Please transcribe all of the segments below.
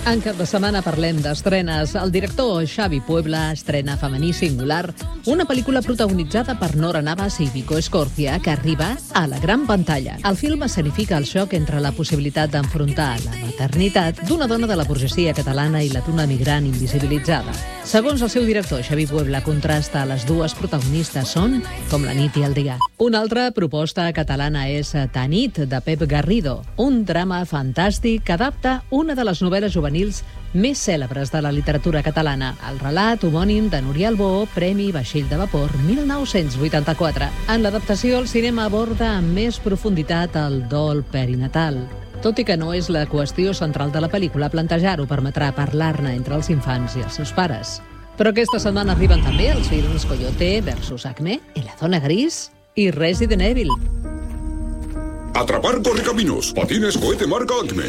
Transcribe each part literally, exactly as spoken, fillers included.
En cap de setmana parlem d'estrenes. El director Xavi Puebla estrena Femení Singular, una pel·lícula protagonitzada per Nora Navas i Vico Escorcia, que arriba a la gran pantalla. El film escenifica el xoc entre la possibilitat d'enfrontar la maternitat d'una dona de la burgesia catalana i la d'una migrant invisibilitzada. Segons el seu director, Xavi Puebla contrasta les dues protagonistes són com la nit i el dia. Una altra proposta catalana és Tanit, de Pep Garrido, un drama fantàstic que adapta una de les novel·les juvenils més cèlebres de la literatura catalana, el relat homònim de Núria Albó, Premi Vaixell de Vapor, mil nou-cents vuitanta-quatre. En l'adaptació, el cinema aborda amb més profunditat el dol perinatal. Tot i que no és la qüestió central de la pel·lícula, plantejar-ho permetrà parlar-ne entre els infants i els seus pares. Però aquesta setmana arriben també els films Coyote versus Acme, En la zona gris i Resident Evil. Atrapar correcaminos, patines cohete marca Acme.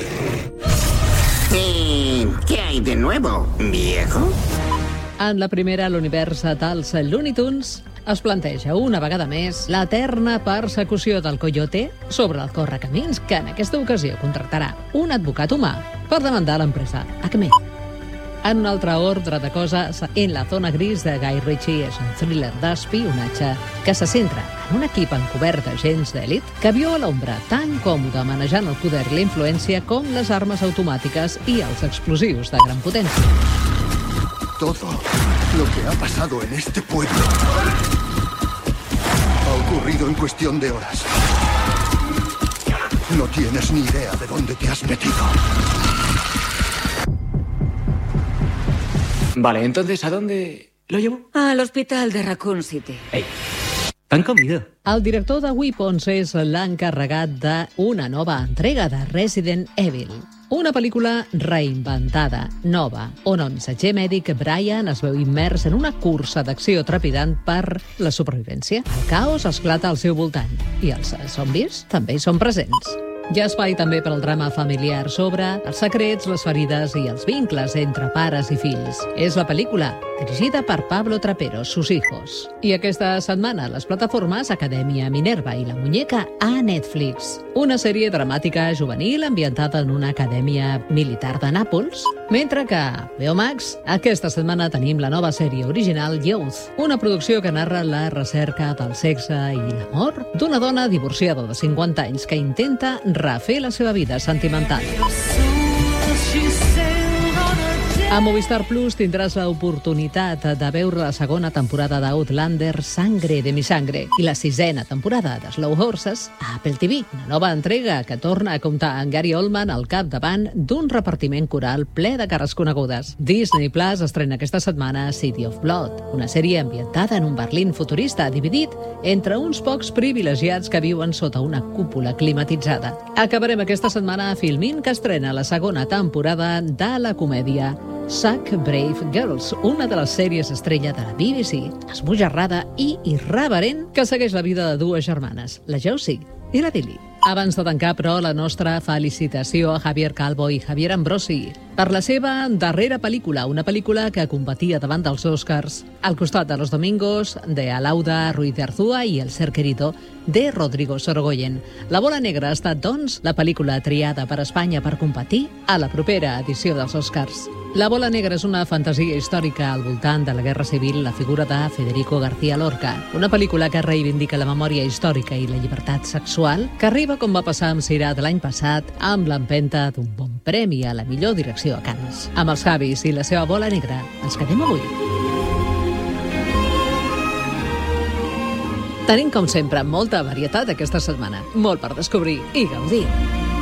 ¿Y qué hay de nuevo, viejo? En la primera, l'univers dels Looney Tunes es planteja una vegada més l'eterna persecució del Coyote sobre el correcamins, que en aquesta ocasió contractarà un advocat humà per demandar l'empresa Acme. En un altre ordre de coses, En la zona gris de Guy Ritchie és un thriller d'espionatge que se centra en un equip encobert d'agents d'èlit que viu a l'ombra tan còmode manejant el poder i la influència com les armes automàtiques i els explosius de gran potència. Todo lo que ha pasado en este pueblo ha ocurrido en cuestión de horas. No tienes ni idea de dónde te has metido. Vale, entonces, ¿a dónde lo llevo? Al hospital de Raccoon City. Ei, t'han convidat. El director de Weapons és l'encarregat d'una nova entrega de Resident Evil. Una pel·lícula reinventada, nova, on el missatger mèdic Brian es veu immers en una cursa d'acció trepidant per la supervivència. El caos esclata al seu voltant i els zombis també hi són presents. Hi ha espai també per al drama familiar sobre els secrets, les ferides i els vincles entre pares i fills. És la pel·lícula dirigida per Pablo Trapero, Sus hijos. I aquesta setmana les plataformes Acadèmia Minerva i La muñeca a Netflix. Una sèrie dramàtica juvenil ambientada en una acadèmia militar de Nàpols, mentre que a H B O Max aquesta setmana tenim la nova sèrie original Youth, una producció que narra la recerca del sexe i l'amor d'una dona divorciada de cinquanta anys que intenta refer la seva vida sentimental. A Movistar Plus tindràs l'oportunitat de veure la segona temporada d'Outlander, Sangre de mi sangre, i la sisena temporada de Slow Horses a Apple T V, una nova entrega que torna a comptar amb Gary Oldman al capdavant d'un repartiment coral ple de cares conegudes. Disney Plus estrena aquesta setmana City of Blood, una sèrie ambientada en un Berlín futurista dividit entre uns pocs privilegiats que viuen sota una cúpula climatitzada. Acabarem aquesta setmana a Filmin, que estrena la segona temporada de la comèdia Zack Brave Girls, una de les sèries estrella de la B B C, esbojarrada i irreverent, que segueix la vida de dues germanes, la Josie i la Dilly. Abans de tancar, però, la nostra felicitació a Javier Calvo i Javier Ambrosi per la seva darrera pel·lícula, una pel·lícula que competia davant dels Oscars al costat de Los Domingos, de Alauda Ruiz de Arzúa i El ser querido, de Rodrigo Sorogoyen. La bola negra ha estat, doncs, la pel·lícula triada per Espanya per competir a la propera edició dels Oscars. La bola negra és una fantasia històrica al voltant de la Guerra Civil, la figura de Federico García Lorca, una pel·lícula que reivindica la memòria històrica i la llibertat sexual, que arriba, com va passar amb Sirat l'any passat, amb l'empenta d'un bon premi a la millor direcció a Cannes. Amb els Javis i la seva bola negra, ens quedem avui. Tenim, com sempre, molta varietat aquesta setmana, molt per descobrir i gaudir.